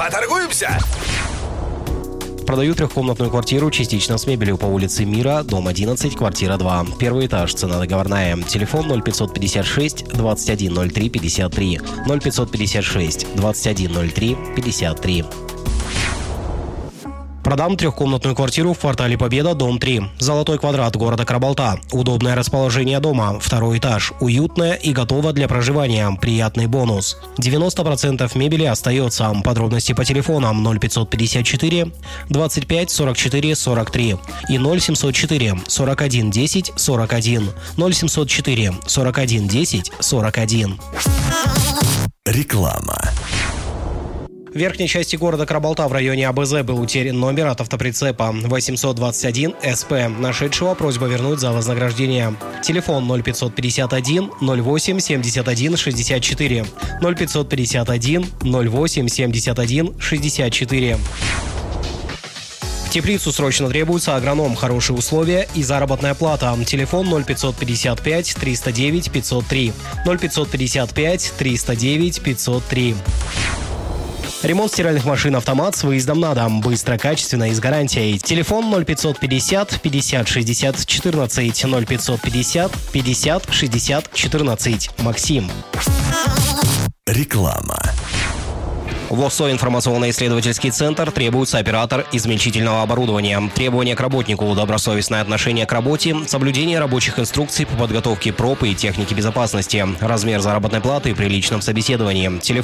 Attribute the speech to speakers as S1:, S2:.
S1: Поторгуемся?
S2: Продаю трехкомнатную квартиру частично с мебелью по улице Мира, дом 11, квартира 2. Первый этаж, цена договорная. Телефон 0556 2103 53. 0556 2103 53. Продам трехкомнатную квартиру в квартале Победа, дом 3. Золотой квадрат, города Карабалта. Удобное расположение дома. Второй этаж. Уютное и готово для проживания. Приятный бонус. 90% мебели остается. Подробности по телефонам 0554 25 44 43 и 0704 41 10 41. 0704 41 10 41.
S1: Реклама.
S2: В верхней части города Карабалта в районе АБЗ был утерян номер от автоприцепа 821 СП. Нашедшего просьба вернуть за вознаграждение. Телефон 0551 08 71 64. 0551 08 71 64. В теплицу срочно требуется агроном, хорошие условия и заработная плата. Телефон 0555 309 503. 0555 309 503. Ремонт стиральных машин «Автомат» с выездом на дом. Быстро, качественно и с гарантией. Телефон 0550 50 60 14. 0550 50 60 14. Максим.
S1: Реклама.
S2: В ОСО информационно-исследовательский центр требуется оператор измельчительного оборудования. Требования к работнику: добросовестное отношение к работе, соблюдение рабочих инструкций по подготовке проб и техники безопасности, размер заработной платы при личном собеседовании.